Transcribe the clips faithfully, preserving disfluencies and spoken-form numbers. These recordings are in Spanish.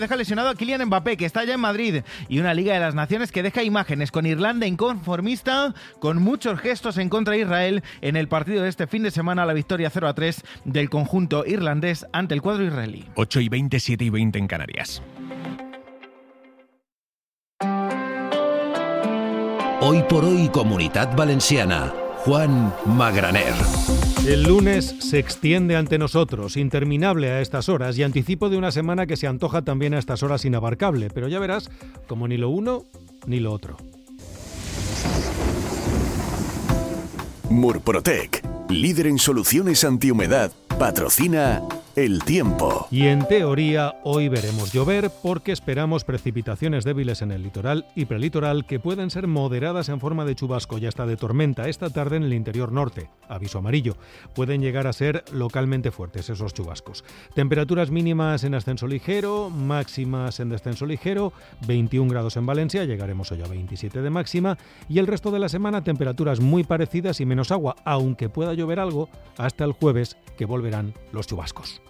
Deja lesionado a Kylian Mbappé, que está ya en Madrid, y una Liga de las Naciones que deja imágenes con Irlanda inconformista, con muchos gestos en contra de Israel en el partido de este fin de semana, la victoria cero a tres del conjunto irlandés ante el cuadro israelí. ocho y veinte, siete y veinte en Canarias. Hoy por hoy, Comunitat Valenciana. Juan Magraner. El lunes se extiende ante nosotros, interminable a estas horas, y anticipo de una semana que se antoja también a estas horas inabarcable, pero ya verás como ni lo uno ni lo otro. Murprotec, líder en soluciones antihumedad, patrocina El Tiempo. Y en teoría hoy veremos llover porque esperamos precipitaciones débiles en el litoral y prelitoral que pueden ser moderadas en forma de chubasco y hasta de tormenta esta tarde en el interior norte. Aviso amarillo. Pueden llegar a ser localmente fuertes esos chubascos. Temperaturas mínimas en ascenso ligero, máximas en descenso ligero, veintiún grados en Valencia, llegaremos hoy a veintisiete de máxima, y el resto de la semana temperaturas muy parecidas y menos agua, aunque pueda llover algo hasta el jueves, que volverán los chubascos.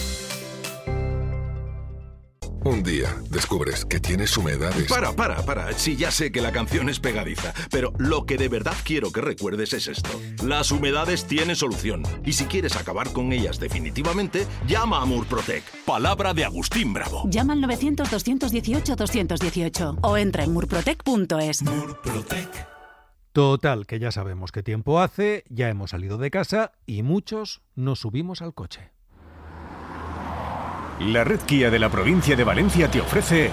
Un día descubres que tienes humedades. Para, para, para. Sí, ya sé que la canción es pegadiza, pero lo que de verdad quiero que recuerdes es esto. Las humedades tienen solución. Y si quieres acabar con ellas definitivamente, llama a Murprotec. Palabra de Agustín Bravo. Llama al novecientos, doscientos dieciocho, doscientos dieciocho o entra en murprotec punto es. Murprotec. Total, que ya sabemos qué tiempo hace, ya hemos salido de casa y muchos nos subimos al coche. La red Kia de la provincia de Valencia te ofrece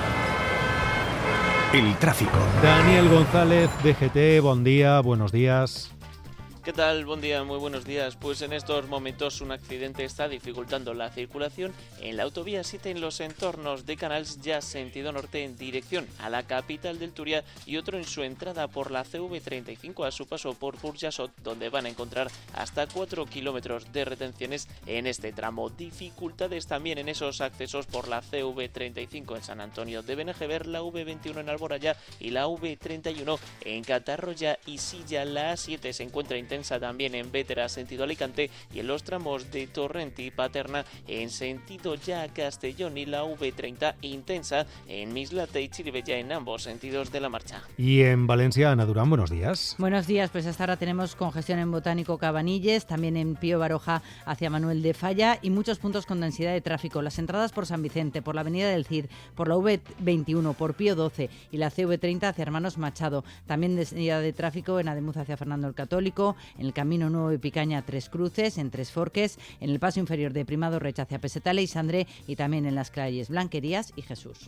el tráfico. Daniel González, D G T, buen día, buenos días. ¿Qué tal? Buen día, muy buenos días. Pues en estos momentos un accidente está dificultando la circulación en la autovía siete en los entornos de Canals, ya sentido norte en dirección a la capital del Turia, y otro en su entrada por la C V treinta y cinco a su paso por Burjasot, donde van a encontrar hasta cuatro kilómetros de retenciones en este tramo. Dificultades también en esos accesos por la C V treinta y cinco en San Antonio de Benejever, la V veintiuno en Alboraya y la V treinta y uno en Catarroya y Silla. La A siete se encuentra intensa también en Bétera sentido Alicante, y en los tramos de Torrent y Paterna en sentido ya Castellón, y la V treinta intensa en Mislata y Chirivella en ambos sentidos de la marcha. Y en Valencia, Ana Durán, buenos días. Buenos días, pues hasta ahora tenemos congestión en Botánico Cabanilles, también en Pío Baroja hacia Manuel de Falla, y muchos puntos con densidad de tráfico. Las entradas por San Vicente, por la avenida del Cid, por la V veintiuno, por Pío doce y la C V treinta hacia Hermanos Machado. También densidad de tráfico en Ademuz hacia Fernando el Católico, en el Camino Nuevo de Picaña Tres Cruces, en Tres Forques, en el paso inferior de Primado Recha hacia Pesetale y Sandré, y también en las calles Blanquerías y Jesús.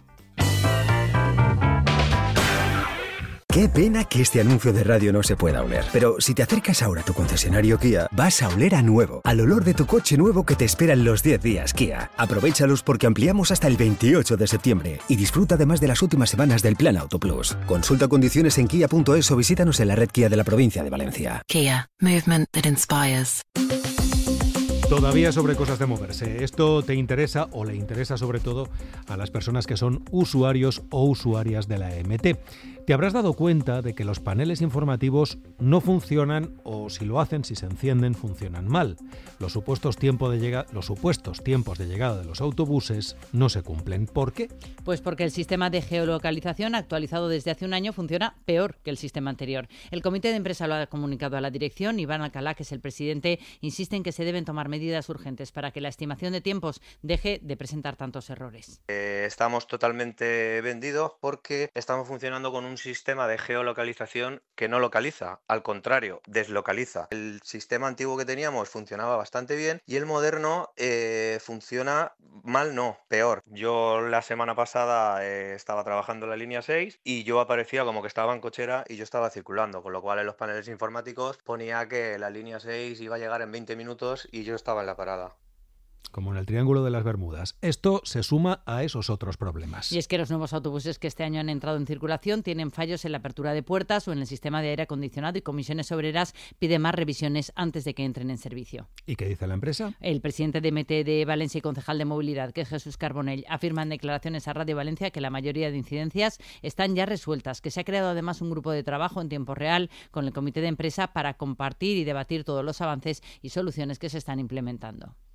Qué pena que este anuncio de radio no se pueda oler. Pero si te acercas ahora a tu concesionario Kia, vas a oler a nuevo, al olor de tu coche nuevo que te espera en los diez días Kia. Aprovéchalos porque ampliamos hasta el veintiocho de septiembre y disfruta además de las últimas semanas del Plan Auto Plus. Consulta condiciones en kia punto es o visítanos en la red Kia de la provincia de Valencia. Kia, movement that inspires. Todavía sobre cosas de moverse. Esto te interesa o le interesa sobre todo a las personas que son usuarios o usuarias de la E M T. Te habrás dado cuenta de que los paneles informativos no funcionan, o si lo hacen, si se encienden, funcionan mal. Los supuestos, tiempo de llega- los supuestos tiempos de llegada de los autobuses no se cumplen. ¿Por qué? Pues porque el sistema de geolocalización actualizado desde hace un año funciona peor que el sistema anterior. El comité de empresa lo ha comunicado a la dirección. Iván Alcalá, que es el presidente, insiste en que se deben tomar medidas urgentes para que la estimación de tiempos deje de presentar tantos errores. Eh, estamos totalmente vendidos porque estamos funcionando con un sistema de geolocalización que no localiza, al contrario, deslocaliza. El sistema antiguo que teníamos funcionaba bastante bien y el moderno eh, funciona mal, no, peor. Yo la semana pasada eh, estaba trabajando en la línea seis y yo aparecía como que estaba en cochera y yo estaba circulando, con lo cual en los paneles informáticos ponía que la línea seis iba a llegar en veinte minutos y yo estaba en la parada. Como en el Triángulo de las Bermudas. Esto se suma a esos otros problemas. Y es que los nuevos autobuses que este año han entrado en circulación tienen fallos en la apertura de puertas o en el sistema de aire acondicionado, y Comisiones Obreras pide más revisiones antes de que entren en servicio. ¿Y qué dice la empresa? El presidente de M T de Valencia y concejal de movilidad, que es Jesús Carbonell, afirma en declaraciones a Radio Valencia que la mayoría de incidencias están ya resueltas, que se ha creado además un grupo de trabajo en tiempo real con el comité de empresa para compartir y debatir todos los avances y soluciones que se están implementando.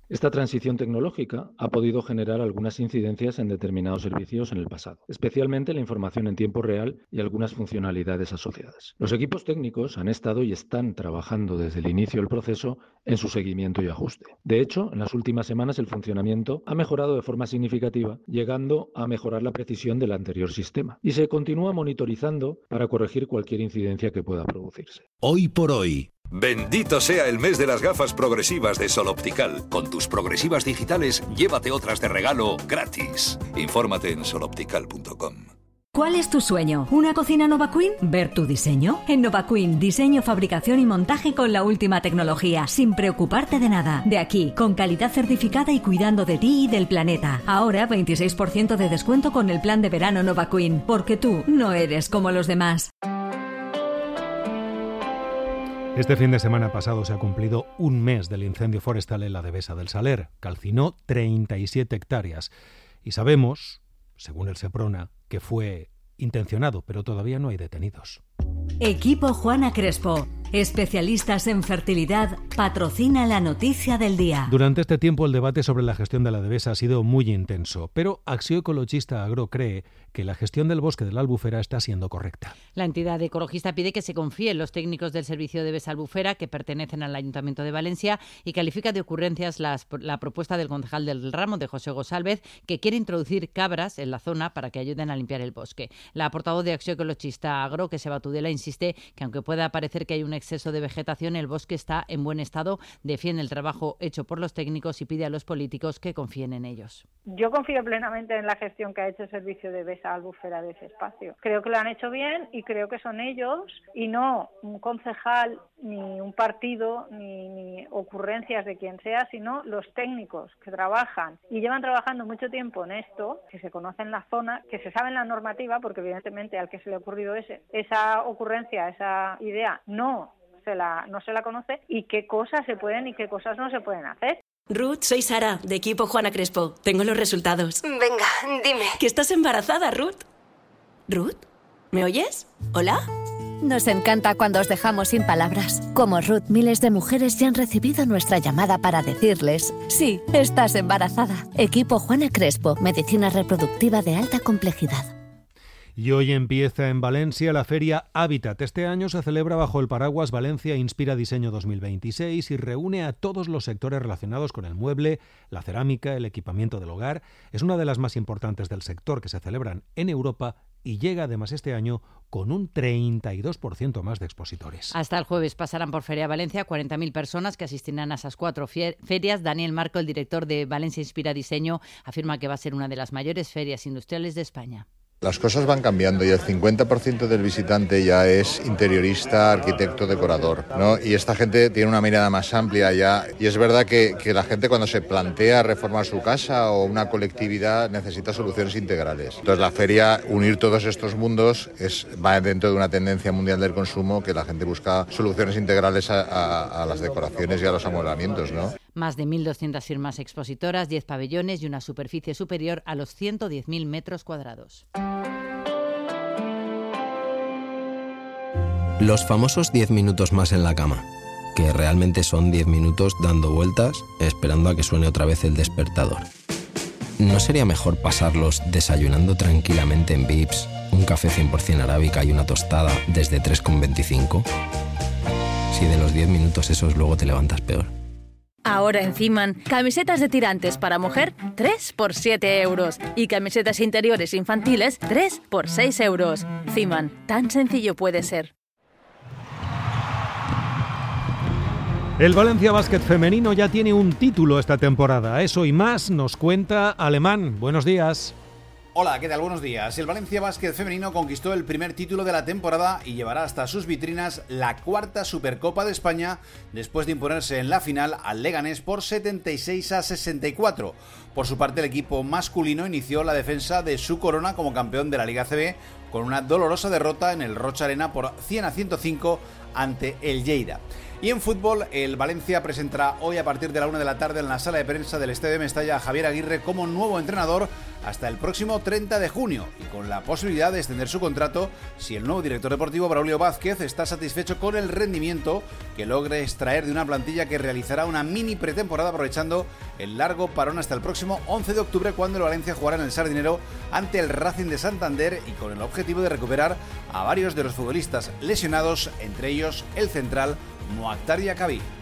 Esta transición tecnológica ha podido generar algunas incidencias en determinados servicios en el pasado, especialmente la información en tiempo real y algunas funcionalidades asociadas. Los equipos técnicos han estado y están trabajando desde el inicio del proceso en su seguimiento y ajuste. De hecho, en las últimas semanas el funcionamiento ha mejorado de forma significativa, llegando a mejorar la precisión del anterior sistema, y se continúa monitorizando para corregir cualquier incidencia que pueda producirse. Hoy por hoy. Bendito sea el mes de las gafas progresivas de Sol Optical. Con tus progresivas digitales, llévate otras de regalo gratis. Infórmate en sol optical punto com. ¿Cuál es tu sueño? ¿Una cocina Nova Queen? ¿Ver tu diseño? En Nova Queen, diseño, fabricación y montaje con la última tecnología, sin preocuparte de nada. De aquí, con calidad certificada y cuidando de ti y del planeta. Ahora, veintiséis por ciento de descuento con el plan de verano Nova Queen, porque tú no eres como los demás. Este fin de semana pasado se ha cumplido un mes del incendio forestal en la Devesa del Saler. Calcinó treinta y siete hectáreas. Y sabemos, según el Seprona, que fue intencionado, pero todavía no hay detenidos. Equipo Juana Crespo, especialistas en fertilidad, patrocina la noticia del día. Durante este tiempo el debate sobre la gestión de la Devesa ha sido muy intenso, pero Acció Ecologista Agro cree que la gestión del bosque de la Albufera está siendo correcta. La entidad ecologista pide que se confíe en los técnicos del servicio Devesa Albufera, que pertenecen al Ayuntamiento de Valencia, y califica de ocurrencias las, la propuesta del concejal del ramo, de José Gosálvez, que quiere introducir cabras en la zona para que ayuden a limpiar el bosque. La portavoz de Acció Ecologista Agro, que Seba Tudela, insiste que aunque pueda parecer que hay un exceso de vegetación, el bosque está en buen estado, defiende el trabajo hecho por los técnicos y pide a los políticos que confíen en ellos. Yo confío plenamente en la gestión que ha hecho el servicio de Devesa Albufera de ese espacio. Creo que lo han hecho bien y creo que son ellos y no un concejal, ni un partido, ni, ni ocurrencias de quien sea, sino los técnicos que trabajan y llevan trabajando mucho tiempo en esto, que se conocen la zona, que se saben la normativa, porque evidentemente al que se le ha ocurrido ese, esa ocurrencia, esa idea, no se la, no se la conoce, y qué cosas se pueden y qué cosas no se pueden hacer. Ruth, soy Sara, de Equipo Juana Crespo. Tengo los resultados. Venga, dime. Que estás embarazada, Ruth. ¿Ruth? ¿Me oyes? ¿Hola? Nos encanta cuando os dejamos sin palabras. Como Ruth, miles de mujeres ya han recibido nuestra llamada para decirles: sí, estás embarazada. Equipo Juana Crespo, medicina reproductiva de alta complejidad. Y hoy empieza en Valencia la Feria Hábitat. Este año se celebra bajo el paraguas Valencia Inspira Diseño dos mil veintiséis y reúne a todos los sectores relacionados con el mueble, la cerámica, el equipamiento del hogar. Es una de las más importantes del sector, que se celebran en Europa, y llega además este año con un treinta y dos por ciento más de expositores. Hasta el jueves pasarán por Feria Valencia cuarenta mil personas que asistirán a esas cuatro ferias. Daniel Marco, el director de Valencia Inspira Diseño, afirma que va a ser una de las mayores ferias industriales de España. Las cosas van cambiando y el cincuenta por ciento del visitante ya es interiorista, arquitecto, decorador, ¿no? Y esta gente tiene una mirada más amplia ya, y es verdad que, que la gente, cuando se plantea reformar su casa o una colectividad, necesita soluciones integrales. Entonces la feria, unir todos estos mundos, es, va dentro de una tendencia mundial del consumo, que la gente busca soluciones integrales a, a, a las decoraciones y a los amueblamientos, ¿no? Más de mil doscientas firmas expositoras, diez pabellones y una superficie superior a los ciento diez mil metros cuadrados. Los famosos diez minutos más en la cama, que realmente son diez minutos dando vueltas, esperando a que suene otra vez el despertador. ¿No sería mejor pasarlos desayunando tranquilamente en Vips, un café cien por ciento arábica y una tostada desde tres con veinticinco? Si de los diez minutos esos luego te levantas peor. Ahora en Ciman, camisetas de tirantes para mujer, tres por siete euros. Y camisetas interiores infantiles, tres por seis euros. Ciman, tan sencillo puede ser. El Valencia Basket femenino ya tiene un título esta temporada. Eso y más nos cuenta Alemán. Buenos días. Hola, ¿qué tal? Buenos días. El Valencia Basket femenino conquistó el primer título de la temporada y llevará hasta sus vitrinas la cuarta Supercopa de España, después de imponerse en la final al Leganés por setenta y seis a sesenta y cuatro. Por su parte, el equipo masculino inició la defensa de su corona como campeón de la Liga A C B con una dolorosa derrota en el Rocha Arena por cien a ciento cinco ante el Lleida. Y en fútbol, el Valencia presentará hoy a partir de la una de la tarde en la sala de prensa del Estadio de Mestalla a Javier Aguirre como nuevo entrenador hasta el próximo treinta de junio y con la posibilidad de extender su contrato si el nuevo director deportivo Braulio Vázquez está satisfecho con el rendimiento que logre extraer de una plantilla que realizará una mini pretemporada aprovechando el largo parón hasta el próximo once de octubre, cuando el Valencia jugará en el Sardinero ante el Racing de Santander y con el objetivo de recuperar a varios de los futbolistas lesionados, entre ellos el central Moactar Diakhaby.